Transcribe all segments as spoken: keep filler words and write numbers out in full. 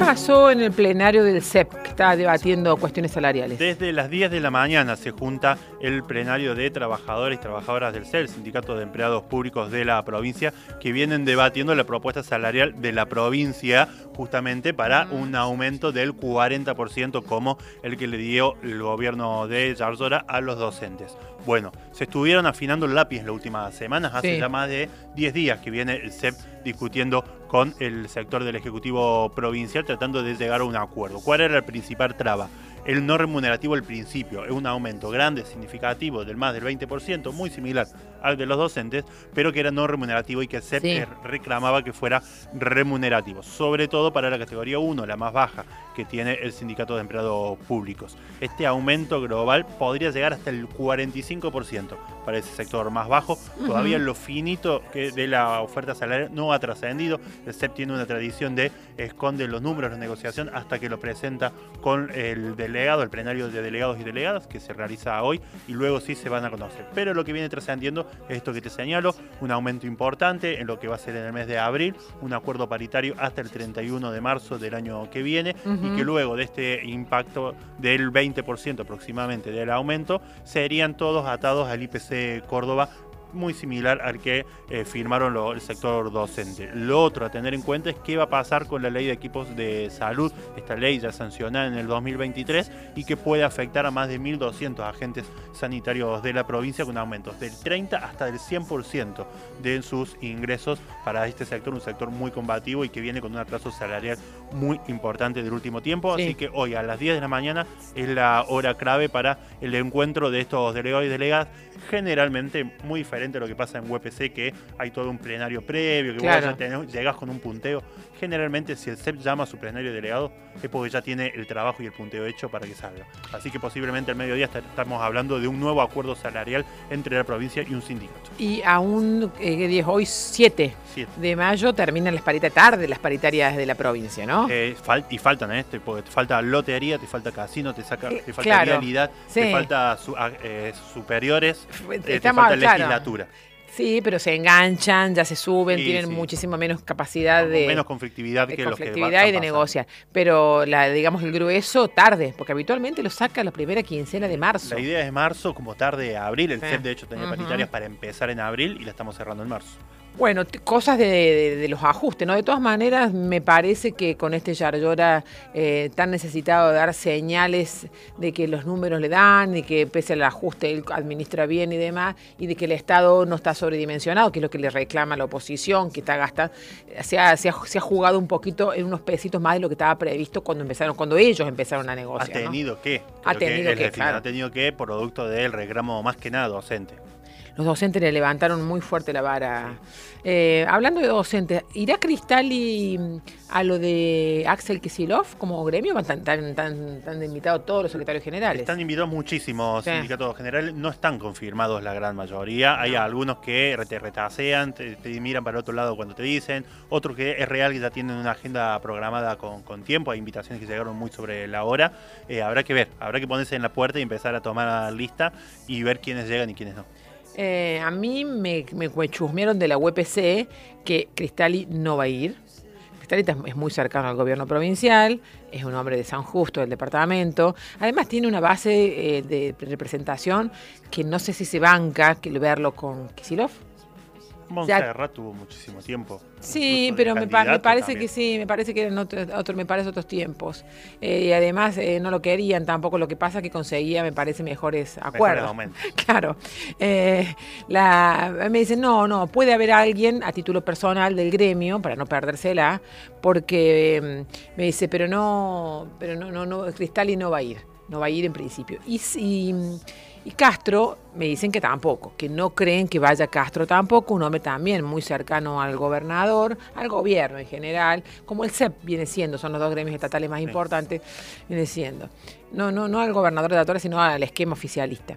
pasó en el plenario del C E P, que está debatiendo cuestiones salariales? Desde las diez de la mañana se junta el plenario de trabajadores y trabajadoras del C E P, el Sindicato de Empleados Públicos de la provincia, que vienen debatiendo la propuesta salarial de la provincia justamente para un aumento del cuarenta por ciento como el que le dio el gobierno de Yarzora a los docentes. Bueno, se estuvieron afinando el lápiz en las últimas semanas, hace Sí. ya más de diez días que viene el C E P discutiendo con el sector del Ejecutivo Provincial tratando de llegar a un acuerdo. ¿Cuál era la principal traba? El no remunerativo al principio, es un aumento grande, significativo, del más del veinte por ciento, muy similar al de los docentes, pero que era no remunerativo y que el C E P Sí. reclamaba que fuera remunerativo, sobre todo para la categoría uno, la más baja, que tiene el Sindicato de Empleados Públicos. Este aumento global podría llegar hasta el cuarenta y cinco por ciento para ese sector más bajo. Uh-huh. Todavía lo finito que de la oferta salarial no ha trascendido. El C E P tiene una tradición de esconde los números de la negociación hasta que lo presenta con el delegado, el plenario de delegados y delegadas, que se realiza hoy, y luego sí se van a conocer. Pero lo que viene trascendiendo es esto que te señalo, un aumento importante en lo que va a ser en el mes de abril, un acuerdo paritario hasta el treinta y uno de marzo del año que viene, uh-huh. y que luego de este impacto del veinte por ciento aproximadamente del aumento, serían todos atados al I P C Córdoba, muy similar al que eh, firmaron lo, el sector docente. Lo otro a tener en cuenta es qué va a pasar con la ley de equipos de salud, esta ley ya sancionada en el dos mil veintitrés y que puede afectar a más de mil doscientos agentes sanitarios de la provincia con aumentos del treinta hasta del cien por ciento de sus ingresos para este sector, un sector muy combativo y que viene con un atraso salarial muy importante del último tiempo. Sí. Así que hoy a las diez de la mañana es la hora clave para el encuentro de estos delegados y delegadas, generalmente muy diferente a lo que pasa en U E P C, que hay todo un plenario previo, que claro. vos ya tenés, llegás con un punteo. Generalmente si el C E P llama a su plenario delegado es porque ya tiene el trabajo y el punteo hecho para que salga. Así que posiblemente al mediodía estamos hablando de un nuevo acuerdo salarial entre la provincia y un sindicato. Y aún eh, hoy siete de mayo terminan las paritarias tarde, las paritarias de la provincia, ¿no? Eh, fal y faltan, ¿eh? Te, porque te falta lotería, te falta casino, te, saca, eh, te falta claro. realidad, sí. te falta su, eh, superiores, eh, te Estamos, falta claro. legislatura. Sí, pero se enganchan, ya se suben, sí, tienen sí. muchísimo menos capacidad de... menos conflictividad de que conflictividad los que y de pasando. negociar. Pero, la, digamos, el grueso tarde, porque habitualmente lo saca la primera quincena de marzo. La idea es marzo, como tarde abril. El sí. C E P, de hecho, tenía uh-huh. paritarias para empezar en abril y la estamos cerrando en marzo. Bueno, cosas de, de, de los ajustes, ¿no? De todas maneras, me parece que con este Yarzora eh, tan necesitado de dar señales de que los números le dan, y que pese al ajuste él administra bien y demás, y de que el Estado no está sobredimensionado, que es lo que le reclama la oposición, que está gastando, se ha, se ha, se ha jugado un poquito en unos pesitos más de lo que estaba previsto cuando empezaron, cuando ellos empezaron a negociar. ¿Ha tenido ¿no? que? Ha tenido que, que claro. Ha tenido que, producto del reclamo más que nada docente. Los docentes le levantaron muy fuerte la vara. Eh, hablando de docentes, ¿irá Cristalli a lo de Axel Kicillof como gremio? ¿Están tan, tan, tan invitados todos los secretarios generales? Están invitados muchísimos sí. sindicatos generales, no están confirmados la gran mayoría. Hay no. algunos que te retasean, te, te miran para el otro lado cuando te dicen, otros que es real que ya tienen una agenda programada con, con tiempo, hay invitaciones que llegaron muy sobre la hora. Eh, habrá que ver, habrá que ponerse en la puerta y empezar a tomar la lista y ver quiénes llegan y quiénes no. Eh, a mí me, me chusmearon de la U E P C que Cristalli no va a ir. Cristalli es muy cercano al gobierno provincial, es un hombre de San Justo, del departamento. Además tiene una base eh, de representación que no sé si se banca que verlo con Kicillof. Montserrat tuvo muchísimo tiempo. Sí, pero me, pa me parece también. que sí, me parece que eran otro, otro, me parece otros tiempos. Eh, y además eh, no lo querían tampoco, lo que pasa es que conseguía, me parece, mejores acuerdos. Mejores claro. Eh, la, me dicen, no, no, puede haber alguien a título personal del gremio, para no perdérsela, porque eh, me dice, pero no, pero no, no, no, Cristalli no va a ir, no va a ir en principio. Y si... Y Castro, me dicen que tampoco, que no creen que vaya Castro tampoco, un hombre también muy cercano al gobernador, al gobierno en general, como el C E P viene siendo, son los dos gremios estatales más sí. importantes, viene siendo. No, no, no al gobernador de la Torre, sino al esquema oficialista.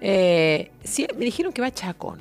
Eh, sí, me dijeron que va Chacón.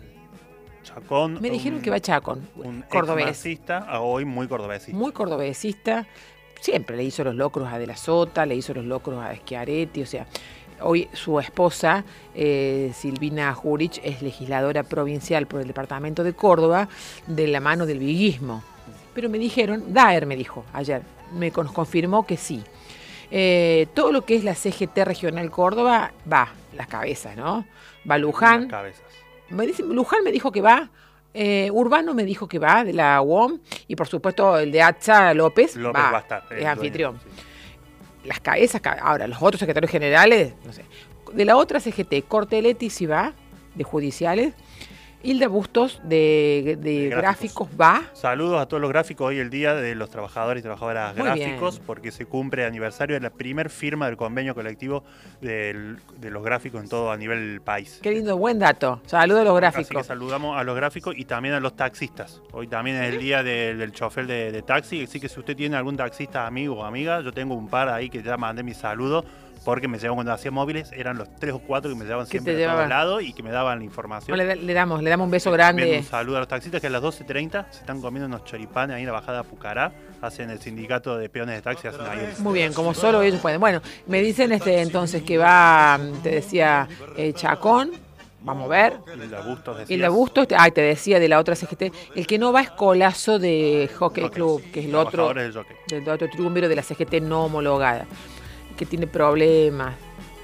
Chacón. Me dijeron un, que va Chacón, un cordobés. a hoy muy cordobesista. Muy cordobesista. Siempre le hizo los locros a De la Sota, le hizo los locros a Schiaretti, o sea... Hoy su esposa, eh, Silvina Jurich, es legisladora provincial por el departamento de Córdoba, de la mano del viguismo. Pero me dijeron, Daer me dijo ayer, me con- confirmó que sí. Eh, todo lo que es la C G T Regional Córdoba va, las cabezas, ¿no? Va Luján. Las cabezas. Me dice, Luján me dijo que va. Eh, Urbano me dijo que va, de la U O M. Y por supuesto el de Atza López, López va, va a estar. es el anfitrión. dueño, sí. Las cabezas, ahora, los otros secretarios generales, no sé. De la otra C G T, Corteletti sí va, de judiciales. Hilda Bustos, de, de, De gráficos. gráficos. va. Saludos a todos los gráficos. Hoy el día de los trabajadores y trabajadoras Muy gráficos, bien. porque se cumple el aniversario de la primer firma del convenio colectivo del- de los gráficos en todo a nivel país. Qué lindo, buen dato. Saludos a los Así que gráficos. saludamos a los gráficos y también a los taxistas. Hoy también es el día de- del chofer de, de taxi, así que si usted tiene algún taxista amigo o amiga, yo tengo un par ahí que ya mandé mi saludo, porque me llevaban cuando hacía móviles, eran los tres o cuatro que me llevaban Que siempre te a todos llevaban. lados y que me daban la información. No, le, le damos, le damos un beso También grande. un saludo a los taxistas que a las doce treinta se están comiendo unos choripanes ahí en la bajada de Pucará, hacen el sindicato de peones de taxi, hacen ahí el- Muy bien, como solo ellos pueden. Bueno, me dicen este entonces que va, te decía, eh, Chacón, vamos a ver. Hilda Bustos, Y decías. la Bustos, ay, te decía de la otra C G T, el que no va es Colazo de Hockey Jockey, Club, que es el otro, trabajadores del jockey. del otro triunviro de la C G T no homologada, que tiene problemas.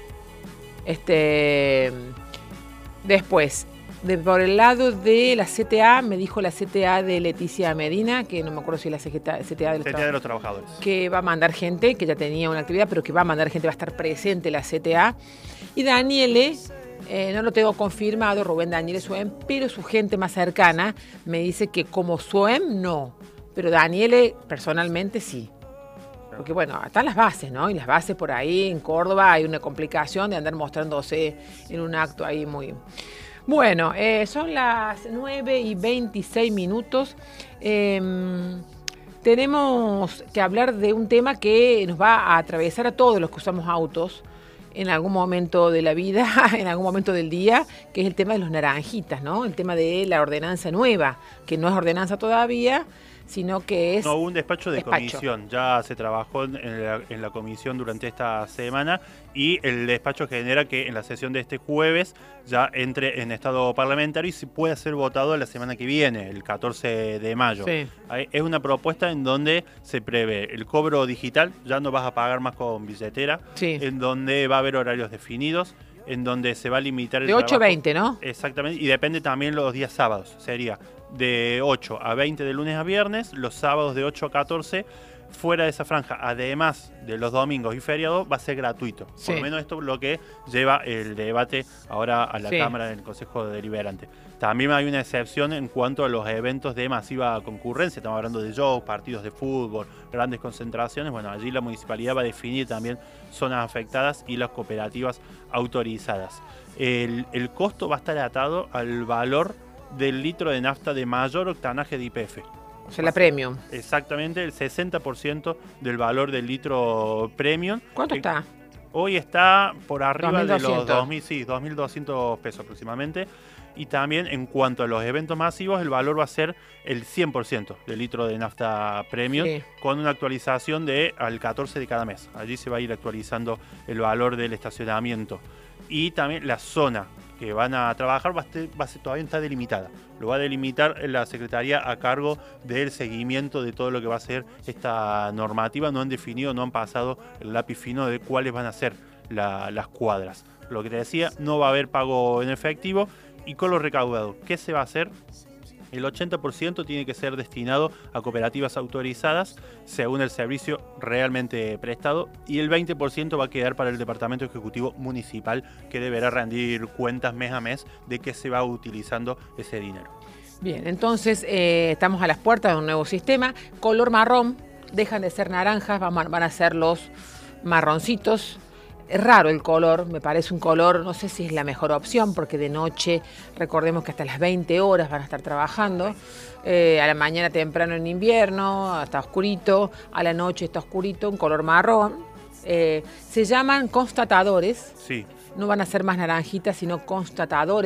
Este, después, de, por el lado de la C T A, me dijo la C T A de Leticia Medina, que no me acuerdo si es la C G T A, C T A de los C T A de los trabajadores. que va a mandar gente, que ya tenía una actividad, pero que va a mandar gente, va a estar presente la C T A. Y Daniele, eh, no lo tengo confirmado, Rubén Daniele Suem, pero su gente más cercana me dice que como Suem no, pero Daniele personalmente sí. Porque bueno, están las bases, ¿no? Y las bases por ahí en Córdoba hay una complicación de andar mostrándose en un acto ahí muy... Bueno, eh, son las nueve y veintiséis minutos. Eh, tenemos que hablar de un tema que nos va a atravesar a todos los que usamos autos en algún momento de la vida, en algún momento del día, que es el tema de los naranjitas, ¿no? El tema de la ordenanza nueva, que no es ordenanza todavía, sino que es... No, hubo un despacho de despacho. comisión, ya se trabajó en la, en la comisión durante esta semana y el despacho genera que en la sesión de este jueves ya entre en estado parlamentario y se pueda ser votado la semana que viene, el catorce de mayo. Sí. Ahí es una propuesta en donde se prevé el cobro digital, ya no vas a pagar más con billetera, Sí. en donde va a haber horarios definidos, en donde se va a limitar el De ocho a trabajo. veinte, ¿no? Exactamente, y depende también los días sábados. Sería de ocho a veinte de lunes a viernes, los sábados de ocho a catorce, fuera de esa franja, además de los domingos y feriados, va a ser gratuito. Sí. Por lo menos esto es lo que lleva el debate ahora a la Sí. Cámara del Consejo Deliberante. También hay una excepción en cuanto a los eventos de masiva concurrencia. Estamos hablando de shows, partidos de fútbol, grandes concentraciones. Bueno, allí la municipalidad va a definir también zonas afectadas y las cooperativas autorizadas. El, el costo va a estar atado al valor del litro de nafta de mayor octanaje de I P F. O sea, la premium. Exactamente, el sesenta por ciento del valor del litro premium. ¿Cuánto Eh, está? Hoy está por arriba de los dos mil doscientos. dos mil, sí, dos mil doscientos pesos aproximadamente. Y también en cuanto a los eventos masivos, el valor va a ser el cien por ciento del litro de nafta premium, Sí. con una actualización de al catorce de cada mes. Allí se va a ir actualizando el valor del estacionamiento. Y también la zona que van a trabajar va a ser, va a ser, todavía está delimitada. Lo va a delimitar la Secretaría a cargo del seguimiento de todo lo que va a ser esta normativa. No han definido, no han pasado el lápiz fino de cuáles van a ser la, las cuadras. Lo que te decía, no va a haber pago en efectivo. Y con lo recaudado, ¿qué se va a hacer? El ochenta por ciento tiene que ser destinado a cooperativas autorizadas según el servicio realmente prestado y el veinte por ciento va a quedar para el Departamento Ejecutivo Municipal, que deberá rendir cuentas mes a mes de qué se va utilizando ese dinero. Bien, entonces eh, estamos a las puertas de un nuevo sistema. Color marrón, dejan de ser naranjas, van, a- van a ser los marroncitos. Es raro el color, me parece un color, no sé si es la mejor opción, porque de noche, recordemos que hasta las veinte horas van a estar trabajando, eh, a la mañana temprano en invierno, está oscurito, a la noche está oscurito, un color marrón. Eh, se llaman constatadores, Sí, no van a ser más naranjitas, sino constatadores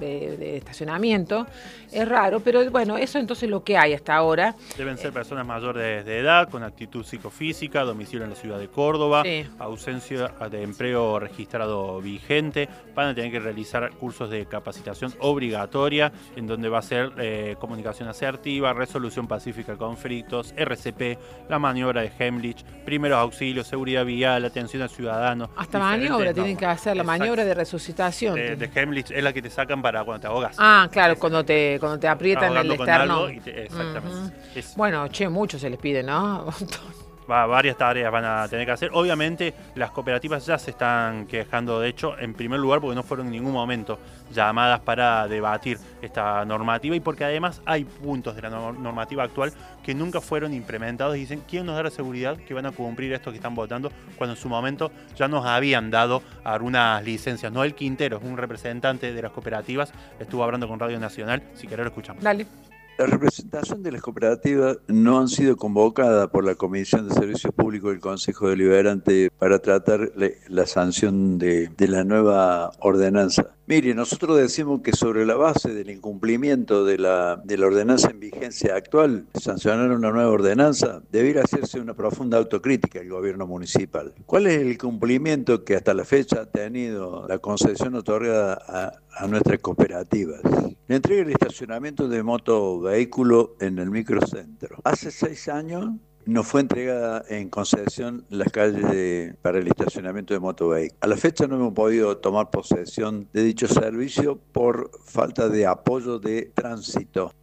de, de estacionamiento. Es raro, pero bueno, eso entonces es lo que hay hasta ahora. Deben ser personas mayores de edad, con actitud psicofísica, domicilio en la ciudad de Córdoba, Sí. ausencia de empleo registrado vigente. Van a tener que realizar cursos de capacitación obligatoria, en donde va a ser eh, comunicación asertiva, resolución pacífica de conflictos, R C P, la maniobra de Heimlich, primeros auxilios, seguridad vial, atención al ciudadano. Hasta diferentes maniobra tienen normas. que hacer, la Exacto. maniobra de resucitación. De, de Heimlich es la que te sacan para cuando te ahogas. Ah, claro, cuando te, cuando te aprietan el Ahogando con externo. algo y te- exactamente. Ujú. Es- Bueno, che, mucho se les pide, ¿no? Va, varias tareas van a tener que hacer. Obviamente las cooperativas ya se están quejando, de hecho, en primer lugar porque no fueron en ningún momento llamadas para debatir esta normativa y porque además hay puntos de la normativa actual que nunca fueron implementados y dicen, ¿quién nos da la seguridad que van a cumplir esto que están votando cuando en su momento ya nos habían dado algunas licencias? Noel Quintero es un representante de las cooperativas, estuvo hablando con Radio Nacional, si querés lo escuchamos. Dale. La representación de las cooperativas no han sido convocadas por la Comisión de Servicios Públicos del Consejo Deliberante para tratar le, la sanción de, de la nueva ordenanza. Mire, nosotros decimos que sobre la base del incumplimiento de la, de la ordenanza en vigencia actual, sancionar una nueva ordenanza, debiera hacerse una profunda autocrítica al gobierno municipal. ¿Cuál es el cumplimiento que hasta la fecha ha tenido la concesión otorgada a, a nuestras cooperativas? La entrega del estacionamiento de motovehículo en el microcentro. Hace seis años nos fue entregada en concesión las calles de, para el estacionamiento de motovehículos. A la fecha no hemos podido tomar posesión de dicho servicio por falta de apoyo de tránsito.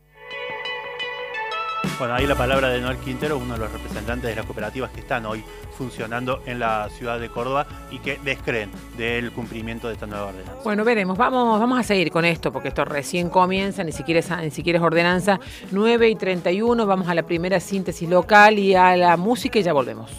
Bueno, ahí la palabra de Noel Quintero, uno de los representantes de las cooperativas que están hoy funcionando en la ciudad de Córdoba y que descreen del cumplimiento de esta nueva ordenanza. Bueno, veremos. Vamos, vamos a seguir con esto, porque esto recién comienza, ni siquiera es, ni siquiera es ordenanza. nueve y treinta y uno, vamos a la primera síntesis local y a la música y ya volvemos.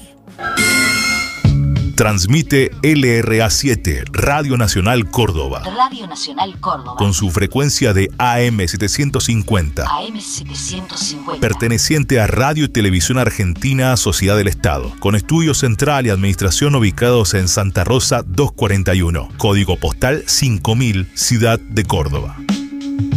Transmite L R A siete, Radio Nacional Córdoba. Radio Nacional Córdoba. Con su frecuencia de A M setecientos cincuenta. A M setecientos cincuenta. Perteneciente a Radio y Televisión Argentina, Sociedad del Estado. Con estudio central y administración ubicados en Santa Rosa doscientos cuarenta y uno. Código postal cinco mil, Ciudad de Córdoba.